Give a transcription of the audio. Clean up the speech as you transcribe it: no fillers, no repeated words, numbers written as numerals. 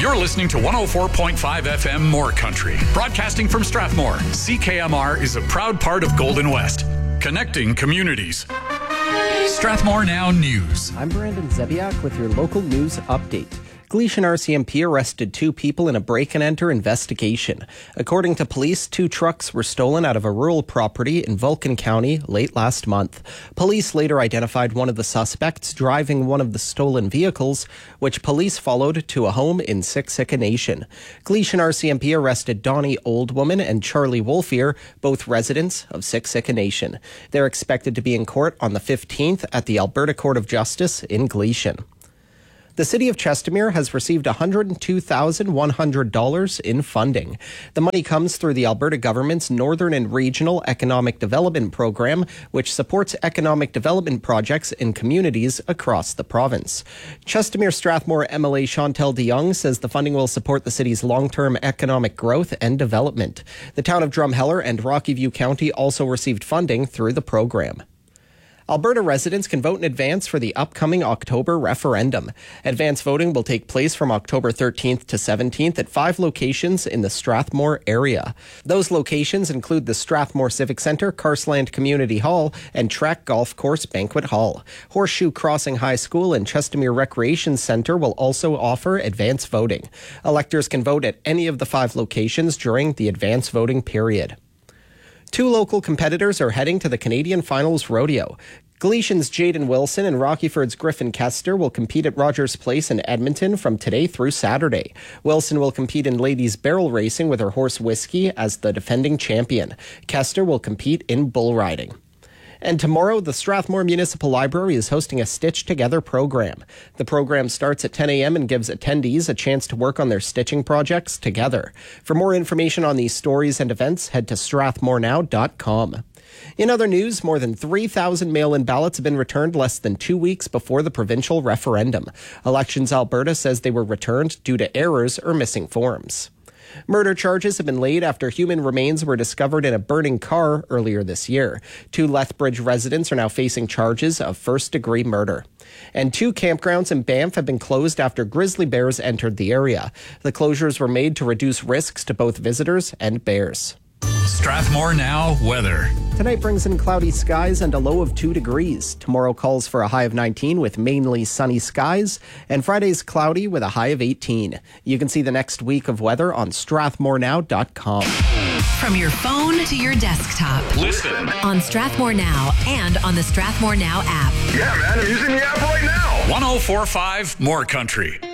You're listening to 104.5 FM More Country. Broadcasting from Strathmore, CKMR is a proud part of Golden West, connecting communities. Strathmore Now News. I'm Brandon Zebiak with your local news update. Gleason RCMP arrested 2 people in a break-and-enter investigation. According to police, 2 trucks were stolen out of a rural property in Vulcan County late last month. Police later identified one of the suspects driving one of the stolen vehicles, which police followed to a home in Siksika Nation. Gleason RCMP arrested Donnie Oldwoman and Charlie Wolfier, both residents of Siksika Nation. They're expected to be in court on the 15th at the Alberta Court of Justice in Gleason. The City of Chestermere has received $102,100 in funding. The money comes through the Alberta government's Northern and Regional Economic Development Program, which supports economic development projects in communities across the province. Chestermere Strathmore MLA Chantel de Jong says the funding will support the city's long-term economic growth and development. The town of Drumheller and Rocky View County also received funding through the program. Alberta residents can vote in advance for the upcoming October referendum. Advance voting will take place from October 13th to 17th at 5 locations in the Strathmore area. Those locations include the Strathmore Civic Centre, Carsland Community Hall, and Track Golf Course Banquet Hall. Horseshoe Crossing High School and Chestermere Recreation Centre will also offer advance voting. Electors can vote at any of the 5 locations during the advance voting period. 2 local competitors are heading to the Canadian Finals Rodeo. Gleason's Jaden Wilson and Rockyford's Griffin Kester will compete at Rogers Place in Edmonton from today through Saturday. Wilson will compete in ladies barrel racing with her horse Whiskey as the defending champion. Kester will compete in bull riding. And tomorrow, the Strathmore Municipal Library is hosting a Stitch Together program. The program starts at 10 a.m. and gives attendees a chance to work on their stitching projects together. For more information on these stories and events, head to strathmorenow.com. In other news, more than 3,000 mail-in ballots have been returned less than 2 weeks before the provincial referendum. Elections Alberta says they were returned due to errors or missing forms. Murder charges have been laid after human remains were discovered in a burning car earlier this year. 2 Lethbridge residents are now facing charges of first-degree murder. And 2 campgrounds in Banff have been closed after grizzly bears entered the area. The closures were made to reduce risks to both visitors and bears. Strathmore Now weather. Tonight brings in cloudy skies and a low of 2 degrees. Tomorrow calls for a high of 19 with mainly sunny skies. And Friday's cloudy with a high of 18. You can see the next week of weather on strathmorenow.com. From your phone to your desktop. Listen On Strathmore Now and on the Strathmore Now app. Yeah, man, I'm using the app right now. 104.5 More Country.